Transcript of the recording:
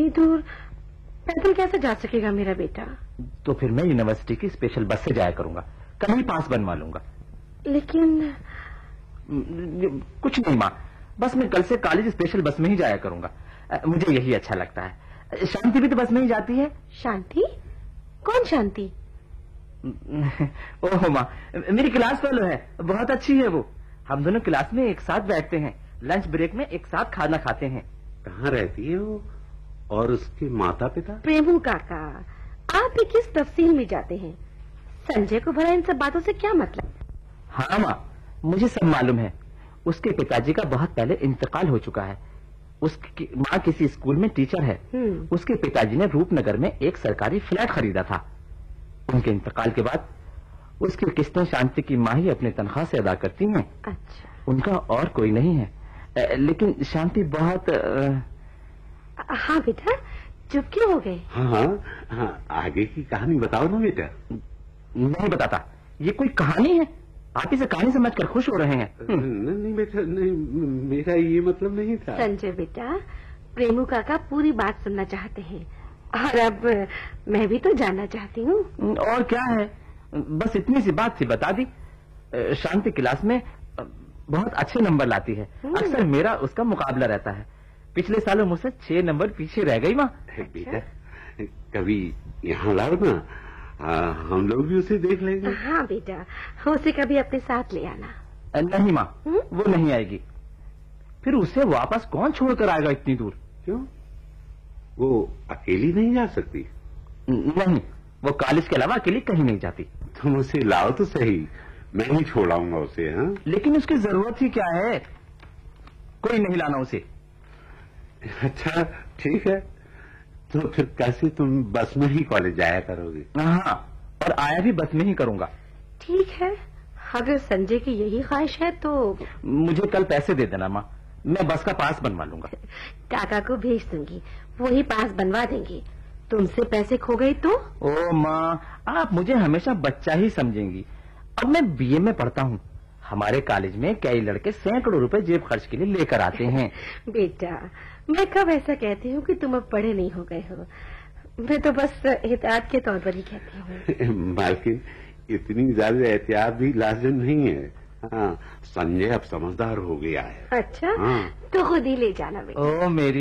इतनी दूर पैदल कैसे जा सकेगा मेरा बेटा? तो फिर मैं यूनिवर्सिटी की स्पेशल बस से जाया करूंगा, कल ही पास बनवा लूंगा। लेकिन कुछ नहीं माँ, बस मैं कल से कॉलेज स्पेशल बस में ही जाया करूंगा, मुझे यही अच्छा लगता है। शांति भी तो बस में ही जाती है। शांति? कौन शांति? ओह माँ, मेरी क्लास फेलो है, बहुत अच्छी है वो। हम दोनों क्लास में एक साथ बैठते हैं, लंच ब्रेक में एक साथ खाना खाते हैं। कहाँ रहती है वो और उसके माता पिता? प्रेमू काका, आप भी किस तफसील में जाते हैं? संजय को भला इन सब बातों से क्या मतलब? हाँ माँ, मुझे सब मालूम है। उसके पिताजी का बहुत पहले इंतकाल हो चुका है। उसकी माँ किसी स्कूल में टीचर है। उसके पिताजी ने रूपनगर में एक सरकारी फ्लैट खरीदा था। उनके इंतकाल के बाद उसकी किस्तें शांति की माँ ही अपनी तनख्वाह से अदा करती हैं। अच्छा। उनका और कोई नहीं है। लेकिन शांति बहुत हाँ बेटा, चुप क्यों हो गए? हाँ, आगे की कहानी बताओ ना बेटा। नहीं बताता, ये कोई कहानी है? आप इसे कहानी समझकर खुश हो रहे हैं। नहीं बेटा, नहीं, मेरा ये मतलब नहीं था। संजय बेटा, प्रेमू काका पूरी बात सुनना चाहते हैं और अब मैं भी तो जानना चाहती हूँ। और क्या है, बस इतनी सी बात थी, बता दी। शांति क्लास में बहुत अच्छे नंबर लाती है। अक्सर मेरा उसका मुकाबला रहता है। पिछले सालों मुझसे 6 नंबर पीछे रह गई माँ। बेटा, कभी यहाँ लाओ ना, हम लोग भी उसे देख लेंगे। हाँ बेटा, उसे कभी अपने साथ ले आना। नहीं माँ, वो नहीं आएगी। फिर उसे वापस कौन छोड़कर आएगा इतनी दूर? क्यों, वो अकेली नहीं जा सकती? नहीं, वो कॉलेज के अलावा अकेली कहीं नहीं जाती। तुम उसे लाओ तो सही, मैं ही छोड़ाऊंगा उसे। हाँ, लेकिन उसकी जरूरत ही क्या है? कोई नहीं लाना उसे। अच्छा ठीक है, तो फिर कैसे तुम बस में ही कॉलेज जाया करोगे? हाँ, और आया भी बस में ही करूंगा। ठीक है, अगर संजय की यही ख्वाहिश है तो मुझे कल पैसे दे देना माँ, मैं बस का पास बनवा लूंगा। काका को भेज दूंगी, वो ही पास बनवा देंगे। तुमसे पैसे खो गई तो? ओ माँ, आप मुझे हमेशा बच्चा ही समझेंगी। अब मैं बीए में पढ़ता हूँ। हमारे कॉलेज में कई लड़के सैकड़ों रुपए जेब खर्च के लिए लेकर आते हैं। बेटा, मैं कब ऐसा कहती हूँ कि तुम अब पढ़े नहीं हो गए हो। मैं तो बस एहतियात के तौर पर ही कहती हूँ। मालकिन, इतनी ज्यादा एहतियात भी लाजिम नहीं है। हाँ, संजय अब समझदार हो गया है। अच्छा, हाँ। तो खुद ही ले जाना बेटा। ओ मेरी